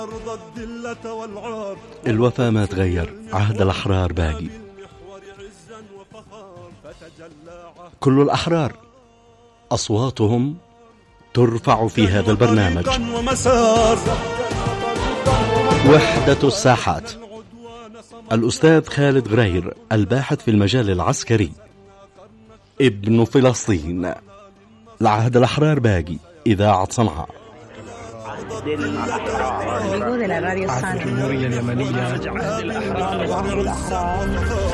الوفا ما تغير، عهد الأحرار باقي. كل الأحرار أصواتهم ترفع في هذا البرنامج. وحدة الساحات، الأستاذ خالد غرير الباحث في المجال العسكري، ابن فلسطين. العهد الأحرار باقي، إذاعة صنعاء. الجمهورية اليمنية.